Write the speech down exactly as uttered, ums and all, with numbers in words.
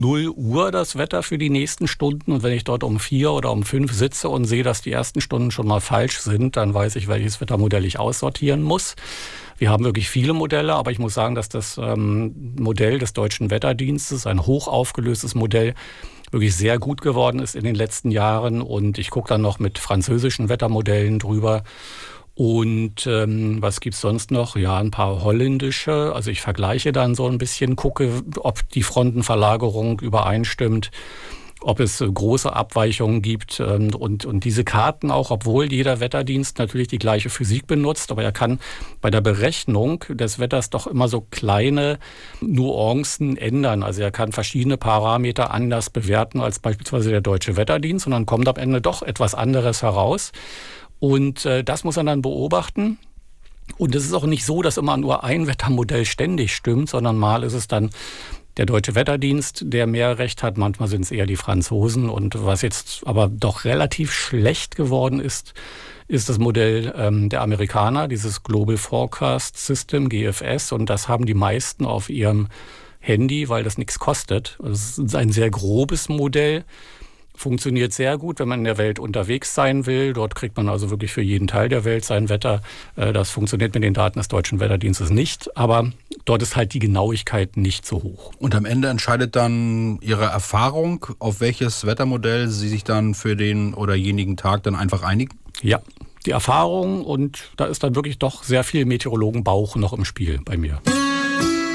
null Uhr das Wetter für die nächsten Stunden. Und wenn ich dort um vier oder um fünf sitze und sehe, dass die ersten Stunden schon mal falsch sind, dann weiß ich, welches Wettermodell ich aussortieren muss. Wir haben wirklich viele Modelle, aber ich muss sagen, dass das ähm, Modell des Deutschen Wetterdienstes, ein hoch aufgelöstes Modell, wirklich sehr gut geworden ist in den letzten Jahren. Und ich gucke dann noch mit französischen Wettermodellen drüber. Und ähm, was gibt's sonst noch? Ja, ein paar holländische. Also ich vergleiche dann so ein bisschen, gucke, ob die Frontenverlagerung übereinstimmt, ob es große Abweichungen gibt. Und, und diese Karten auch, obwohl jeder Wetterdienst natürlich die gleiche Physik benutzt, aber er kann bei der Berechnung des Wetters doch immer so kleine Nuancen ändern. Also er kann verschiedene Parameter anders bewerten als beispielsweise der Deutsche Wetterdienst und dann kommt am Ende doch etwas anderes heraus. Und äh, das muss man dann beobachten. Und es ist auch nicht so, dass immer nur ein Wettermodell ständig stimmt, sondern mal ist es dann der Deutsche Wetterdienst, der mehr Recht hat. Manchmal sind es eher die Franzosen. Und was jetzt aber doch relativ schlecht geworden ist, ist das Modell ähm, der Amerikaner, dieses Global Forecast System, G F S. Und das haben die meisten auf ihrem Handy, weil das nichts kostet. Es ist ein sehr grobes Modell. Funktioniert sehr gut, wenn man in der Welt unterwegs sein will. Dort kriegt man also wirklich für jeden Teil der Welt sein Wetter. Das funktioniert mit den Daten des Deutschen Wetterdienstes nicht, aber dort ist halt die Genauigkeit nicht so hoch. Und am Ende entscheidet dann Ihre Erfahrung, auf welches Wettermodell Sie sich dann für den oder jenigen Tag dann einfach einigen? Ja, die Erfahrung, und da ist dann wirklich doch sehr viel Meteorologenbauch noch im Spiel bei mir.